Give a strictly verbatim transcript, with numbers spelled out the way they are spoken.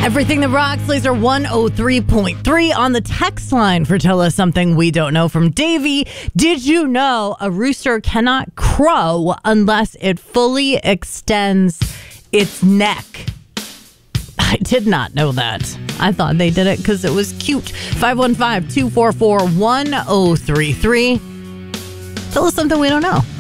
Everything that rocks, Laser one oh three point three on the text line for Tell Us Something We Don't Know from Davey. Did you know a rooster cannot crow unless it fully extends its neck? I did not know that. I thought they did it because it was cute. five one five, two four four, one oh three three. Tell us something we don't know.